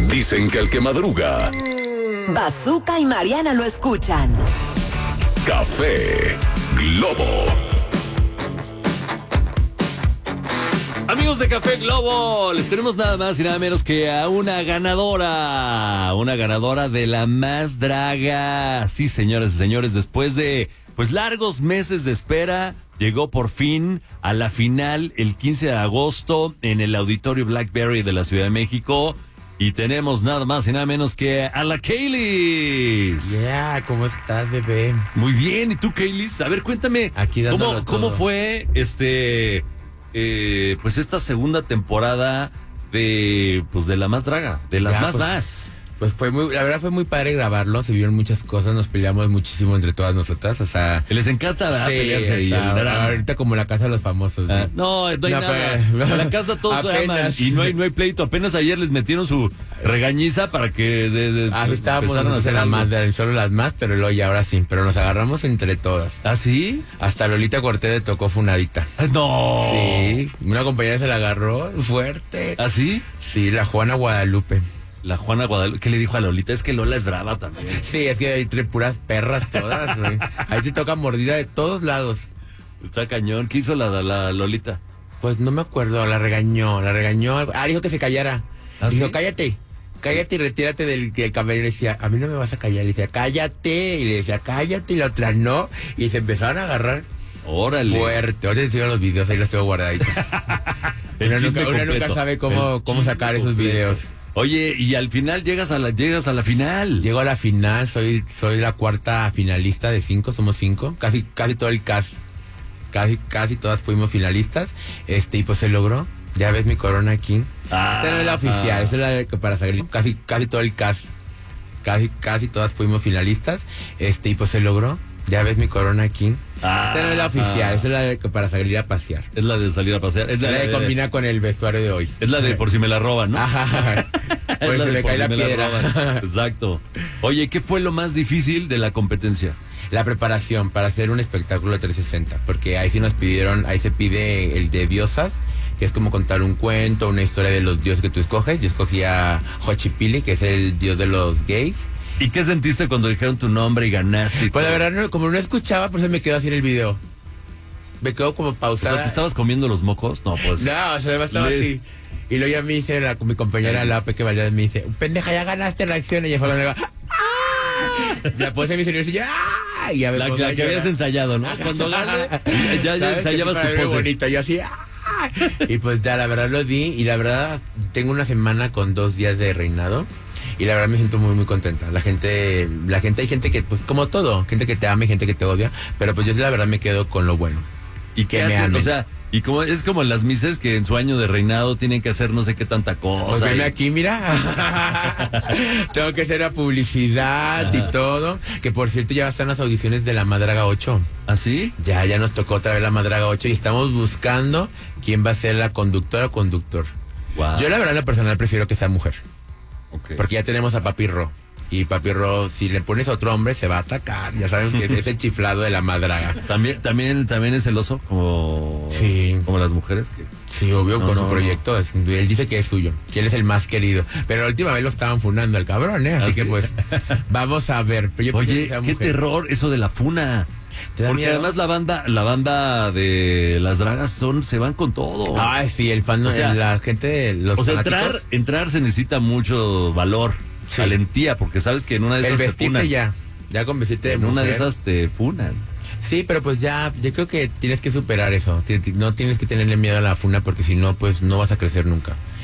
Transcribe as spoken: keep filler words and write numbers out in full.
Dicen que el que madruga... Bazooka y Mariana lo escuchan. Café Globo. Amigos de Café Globo, les tenemos nada más y nada menos que a una ganadora, una ganadora de la más draga. Sí, señoras y señores, después de pues largos meses de espera, llegó por fin a la final el quince de agosto en el Auditorio Blackberry de la Ciudad de México. Y tenemos nada más y nada menos que a la Kaylis. Yeah, ¿cómo estás, bebé? Muy bien, ¿y tú, Kaylis? A ver, cuéntame, Aquí ¿cómo, todo. ¿cómo fue este... Eh, pues esta segunda temporada de pues de la más draga, de las Ya, más pues, más. Pues fue muy, la verdad fue muy padre grabarlo, se vieron muchas cosas, nos peleamos muchísimo entre todas nosotras, o sea... Les encanta ¿verdad? Sí, pelearse o y sea, el drama. ahorita como la casa de los famosos, ¿no? Ah, no, no hay No, nada. pues, En la casa todos se aman apenas. y no hay no hay pleito. Apenas ayer les metieron su regañiza para que de, de, Así pues, estábamos empezaran a hacer las algo. más, de- solo las más, pero luego ya ahora sí, pero nos agarramos entre todas. ¿Ah, sí? Hasta Lolita Cortés le tocó funadita. Ah, no. Sí, una compañera se la agarró fuerte. ¿Ah, sí? Sí, la Juana Guadalupe. La Juana Guadalupe, ¿qué le dijo a Lolita? Es que Lola es brava también. Sí, es que hay entre puras perras todas, güey. Ahí te toca mordida de todos lados. Está cañón. ¿Qué hizo la, la Lolita? Pues no me acuerdo, la regañó, la regañó. Ah, dijo que se callara. ¿Ah, Dijo, sí? cállate, cállate y retírate del, del camerino. Y decía, a mí no me vas a callar. Y decía, cállate. Y le decía, cállate. Y la otra no. Y se empezaron a agarrar Órale. fuerte. Ahora te enseño los videos, ahí los tengo guardaditos. El Uno chisme nunca, uno completo. nunca sabe cómo, El cómo chisme sacar esos completo. videos. Oye, y al final llegas a la llegas a la final. Llego a la final, soy soy la cuarta finalista de cinco, somos cinco, casi casi todo el cast, casi casi todas fuimos finalistas, este y pues se logró. Ya ves mi corona aquí. Ah. Esta no es la oficial, esta es la de, para salir casi casi todo el cast, casi casi todas fuimos finalistas, este y pues se logró. Ya ves mi corona aquí. Ah. Esta no es la oficial, esta es la de, para salir a pasear. Es la de salir a pasear. Es La la, de de, combina con el vestuario de hoy. es la de por si me la roban, ¿no? Ajá. Es Pues la se de me por cae si la me piedra. roban. Exacto. Oye, ¿qué fue lo más difícil de la competencia? La preparación para hacer un espectáculo trescientos sesenta, porque ahí sí nos pidieron, ahí se pide el de diosas, que es como contar un cuento, una historia de los dioses que tú escoges. Yo escogí a Xochipilli, que es el dios de los gays. ¿Y qué sentiste cuando dijeron tu nombre y ganaste? y Pues la todo? verdad, no, como no escuchaba, por eso me quedo así en el video. Me quedo como O pausada. sea, ¿te estabas comiendo los mocos? No, pues. No, o sea, estaba Le- así. Y luego ya me dice, la, mi compañera, la Peque Valdez, me dice, pendeja, ya ganaste la acción. Y ya fue la Ya puse mi señor y ya. Y ya me La, pongo la a que llorar. habías ensayado, ¿no? Cuando gane, ya, ya, ya ¿Sabes? ensayabas Que tu sí, para mí pose. bonito, yo así. ¡ah! Y pues ya, la verdad lo di. Y la verdad, tengo una semana con dos días de reinado. Y la verdad me siento muy, muy contenta. La gente, la gente, hay gente que, pues como todo, gente que te ama y gente que te odia. Pero pues yo la verdad me quedo con lo bueno. ¿Y qué que me hacen? amen. O sea, y como es como las mises que en su año de reinado tienen que hacer no sé qué tanta Pues cosa. ven y- aquí, mira. Tengo que hacer la publicidad y todo. Que por cierto ya están las audiciones de la Madraga ocho. ¿Ah, sí? Ya, ya nos tocó otra vez la Madraga ocho y estamos buscando quién va a ser la conductora o conductor. Wow. Yo la verdad en lo personal prefiero que sea mujer. Ok. Porque ya tenemos a Papi Ro. Y Papi Ro, si le pones a otro hombre, se va a atacar. Ya sabemos que es el chiflado de la Madraga. También, también, también es celoso como, Sí. como las mujeres que. Sí, obvio, No, con no, su no. proyecto. es- Él dice que es suyo, que él es el más querido. Pero la última vez lo estaban funando al cabrón, ¿eh? Así ¿Ah, que sí? pues, vamos a ver. Pero yo prefiero Oye, que sea qué mujer. terror eso de la funa. ¿Te da Porque miedo? además la banda, la banda de las dragas son, se van con todo. Ay, sí, el fan, O sea, la gente, los o sea, fanáticos, entrar, entrar se necesita mucho valor, Sí. valentía, porque sabes que en una de el esas te vestirte funan. ya, ya con vestirte de En una de mujer. esas te funan. Sí, pero pues ya, yo creo que tienes que superar eso. Ti- ti- No tienes que tenerle miedo a la funa porque si no, pues no vas a crecer nunca.